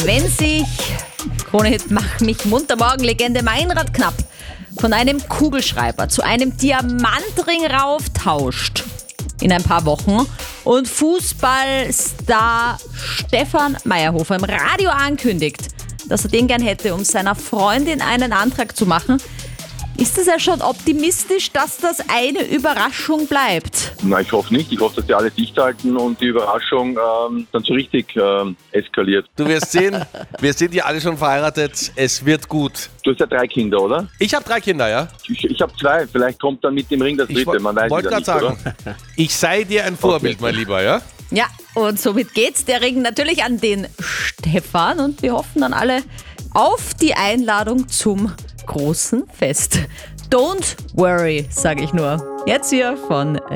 Wenn sich Krone-Hit Mach mich munter morgen Legende Meinrad Knapp von einem Kugelschreiber zu einem Diamantring rauftauscht in ein paar Wochen und Fußballstar Stefan Meyerhofer im Radio ankündigt, dass er den gern hätte, um seiner Freundin einen Antrag zu machen, ist es ja schon optimistisch, dass das eine Überraschung bleibt. Na, ich hoffe nicht. Ich hoffe, dass die alle dicht halten und die Überraschung dann so richtig eskaliert. Du wirst sehen, wir sind ja alle schon verheiratet, es wird gut. Du hast ja 3 Kinder, oder? Ich habe 3 Kinder, ja? Ich habe 2. Vielleicht kommt dann mit dem Ring das dritte. Man weiß wollte wieder gerade nicht, sagen, oder? ich sei dir ein Vorbild, mein Lieber, ja? Ja, und somit geht's der Ring natürlich an den Stefan und wir hoffen dann alle auf die Einladung zum großen Fest. Don't worry, sage ich nur. Jetzt hier von